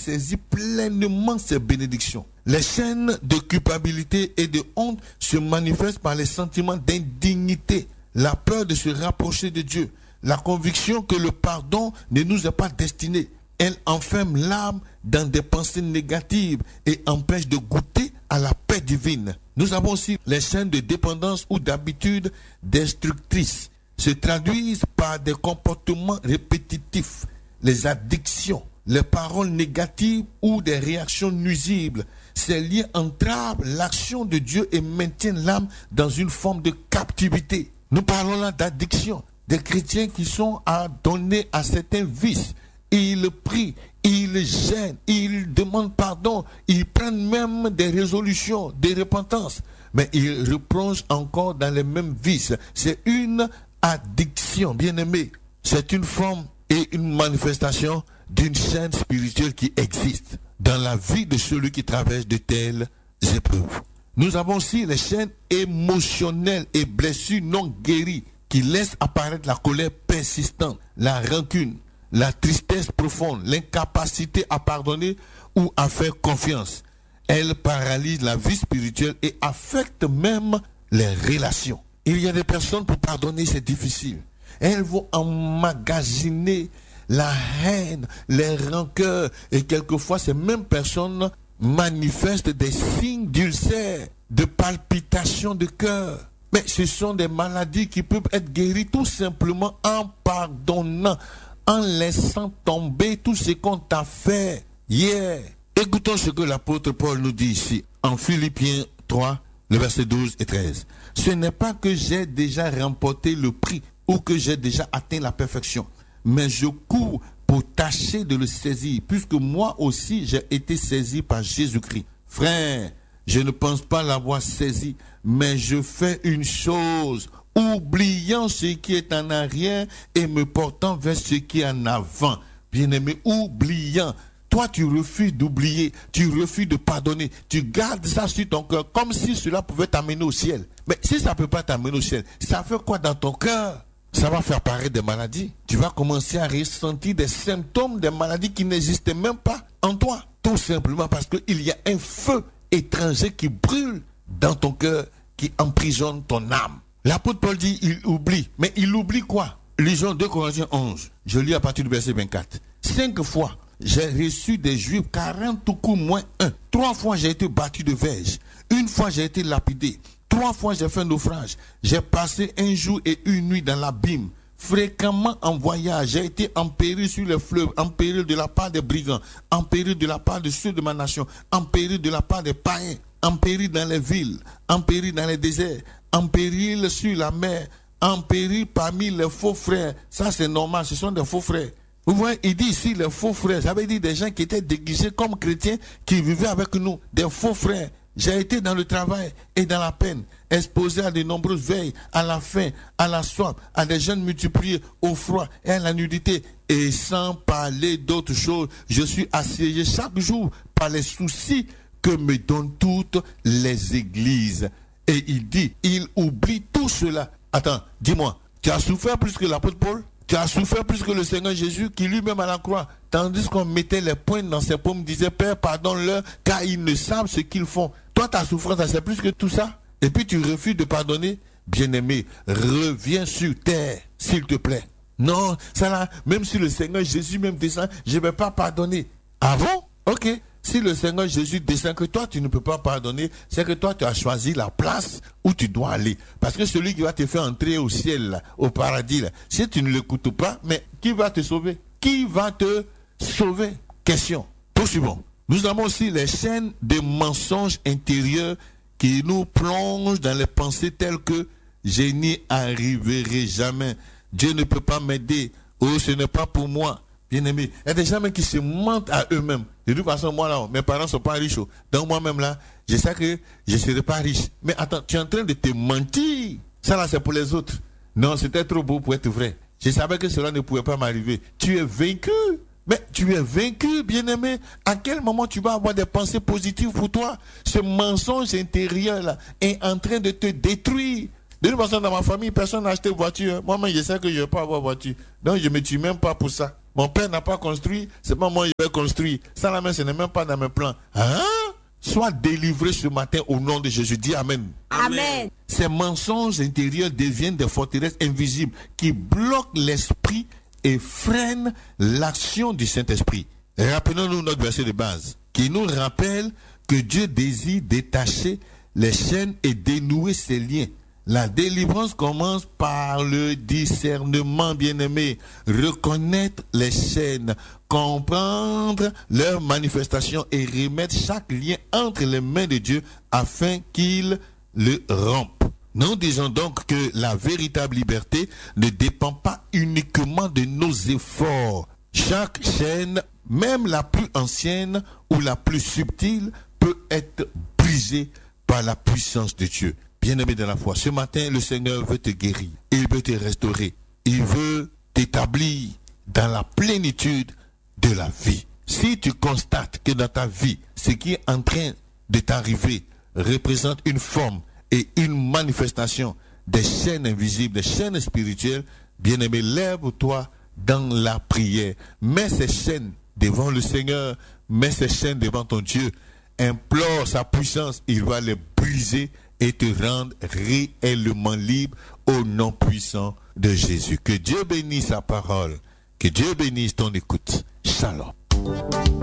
saisit pleinement ses bénédictions. Les chaînes de culpabilité et de honte se manifestent par les sentiments d'indignité, la peur de se rapprocher de Dieu, la conviction que le pardon ne nous est pas destiné. Elle enferme l'âme dans des pensées négatives et empêche de goûter à la paix divine. Nous avons aussi les chaînes de dépendance ou d'habitudes destructrices se traduisent par des comportements répétitifs, les addictions, les paroles négatives ou des réactions nuisibles. Ces liens entravent l'action de Dieu et maintiennent l'âme dans une forme de captivité. Nous parlons là d'addiction, des chrétiens qui sont adonnés à certains vices. Ils prient, ils gênent, ils demandent pardon, ils prennent même des résolutions, des repentances, mais ils replongent encore dans les mêmes vices. C'est une addiction, bien-aimé. C'est une forme et une manifestation d'une chaîne spirituelle qui existe dans la vie de celui qui traverse de telles épreuves. Nous avons aussi les chaînes émotionnelles et blessures non guéries qui laissent apparaître la colère persistante, la rancune, la tristesse profonde, l'incapacité à pardonner ou à faire confiance. Elle paralyse la vie spirituelle et affecte même les relations. Il y a des personnes, pour pardonner, c'est difficile. Elles vont emmagasiner la haine, les rancœurs, et quelquefois ces mêmes personnes manifestent des signes d'ulcères, de palpitations de cœur. Mais ce sont des maladies qui peuvent être guéries tout simplement en pardonnant, en laissant tomber tout ce qu'on t'a fait hier. Écoutons ce que l'apôtre Paul nous dit ici, en Philippiens 3, le verset 12 et 13. Ce n'est pas que j'ai déjà remporté le prix ou que j'ai déjà atteint la perfection, mais je cours pour tâcher de le saisir, puisque moi aussi j'ai été saisi par Jésus-Christ. Frère, je ne pense pas l'avoir saisi, mais je fais une chose, oubliant ce qui est en arrière et me portant vers ce qui est en avant. Bien-aimé, oubliant. Toi, tu refuses d'oublier, tu refuses de pardonner, tu gardes ça sur ton cœur comme si cela pouvait t'amener au ciel. Mais si ça ne peut pas t'amener au ciel, ça fait quoi dans ton cœur? Ça va faire apparaître des maladies. Tu vas commencer à ressentir des symptômes des maladies qui n'existaient même pas en toi. Tout simplement parce qu'il y a un feu étranger qui brûle dans ton cœur, qui emprisonne ton âme. L'apôtre Paul dit, il oublie. Mais il oublie quoi? Lisons 2 Corinthiens 11. Je lis à partir du verset 24. 5 fois, j'ai reçu des Juifs 40 tout coup moins 1. 3 fois, j'ai été battu de verge. 1 fois, j'ai été lapidé. 3 fois, j'ai fait naufrage. J'ai passé un jour et une nuit dans l'abîme. Fréquemment en voyage, j'ai été en péril sur les fleuves, en péril de la part des brigands, en péril de la part de ceux de ma nation, en péril de la part des païens, en péril dans les villes, en péril dans les déserts, en péril sur la mer, en péril parmi les faux frères. Ça, c'est normal, ce sont des faux frères. Vous voyez, il dit ici les faux frères, ça veut dire des gens qui étaient déguisés comme chrétiens, qui vivaient avec nous, des faux frères. J'ai été dans le travail et dans la peine, exposé à de nombreuses veilles, à la faim, à la soif, à des jeûnes multipliés, au froid et à la nudité. Et sans parler d'autres choses, je suis assiégé chaque jour par les soucis que me donnent toutes les églises. Et il dit, il oublie tout cela. Attends, dis-moi, tu as souffert plus que l'apôtre Paul? Tu as souffert plus que le Seigneur Jésus qui lui-même à la croix, tandis qu'on mettait les pointes dans ses paumes, disait, Père, pardonne-leur, car ils ne savent ce qu'ils font. Toi, ta souffrance, c'est plus que tout ça. Et puis tu refuses de pardonner. Bien-aimé, reviens sur terre, s'il te plaît. Non, ça là, même si le Seigneur Jésus même descend, je ne vais pas pardonner. Ah bon? Ok. Si le Seigneur Jésus descend, que toi tu ne peux pas pardonner, c'est que toi tu as choisi la place où tu dois aller. Parce que celui qui va te faire entrer au ciel, là, au paradis, là, si tu ne l'écoutes pas, mais qui va te sauver? Qui va te sauver? Question. Poursuivons. Nous avons aussi les chaînes de mensonges intérieurs qui nous plongent dans les pensées telles que je n'y arriverai jamais. Dieu ne peut pas m'aider. Oh, ce n'est pas pour moi. Bien-aimé, il y a des gens qui se mentent à eux-mêmes. De toute façon, moi là, mes parents ne sont pas riches. Donc moi-même là, je sais que je ne serai pas riche. Mais attends, tu es en train de te mentir. Ça là, c'est pour les autres. Non, c'était trop beau pour être vrai. Je savais que cela ne pouvait pas m'arriver. Tu es vaincu. Mais tu es vaincu, bien-aimé. À quel moment tu vas avoir des pensées positives pour toi? Ce mensonge intérieur là est en train de te détruire. De toute façon, dans ma famille, personne n'a acheté de voiture. Moi-même, je sais que je ne vais pas avoir de voiture. Donc, je ne me tue même pas pour ça. Mon père n'a pas construit, c'est pas moi qui vais construire. Ça là même, ce n'est même pas dans mes plans. Hein? Sois délivré ce matin au nom de Jésus. Dis Amen. Amen. Ces mensonges intérieurs deviennent des forteresses invisibles qui bloquent l'esprit et freinent l'action du Saint-Esprit. Rappelons-nous notre verset de base qui nous rappelle que Dieu désire détacher les chaînes et dénouer ses liens. La délivrance commence par le discernement, bien-aimé. Reconnaître les chaînes, comprendre leurs manifestations et remettre chaque lien entre les mains de Dieu afin qu'il le rompe. Nous disons donc que la véritable liberté ne dépend pas uniquement de nos efforts. Chaque chaîne, même la plus ancienne ou la plus subtile, peut être brisée par la puissance de Dieu. Bien-aimé dans la foi, ce matin, le Seigneur veut te guérir. Il veut te restaurer. Il veut t'établir dans la plénitude de la vie. Si tu constates que dans ta vie, ce qui est en train de t'arriver représente une forme et une manifestation des chaînes invisibles, des chaînes spirituelles, bien-aimé, lève-toi dans la prière. Mets ces chaînes devant le Seigneur, mets ces chaînes devant ton Dieu. Implore sa puissance, il va les briser et te rendre réellement libre au nom puissant de Jésus. Que Dieu bénisse sa parole, que Dieu bénisse ton écoute. Shalom.